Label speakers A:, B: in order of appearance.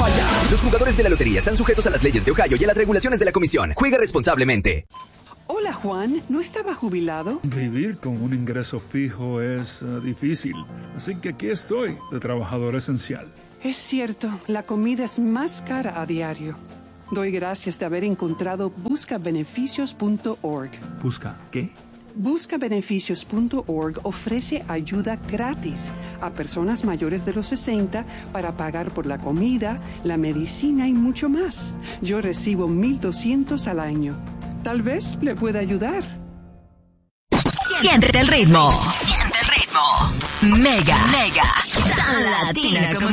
A: Los jugadores de la lotería están sujetos a las leyes de Ohio y a las regulaciones de la comisión. Juega responsablemente.
B: Hola, Juan. ¿No estaba jubilado?
C: Vivir con un ingreso fijo es difícil. Así que aquí estoy, de trabajador esencial.
B: Es cierto, la comida es más cara a diario. Doy gracias de haber encontrado buscabeneficios.org.
C: ¿Busca qué?
B: Buscabeneficios.org ofrece ayuda gratis a personas mayores de los 60 para pagar por la comida, la medicina y mucho más. Yo recibo $1,200 al año. Tal vez le pueda ayudar.
D: Siente el ritmo. Mega. Tan latina como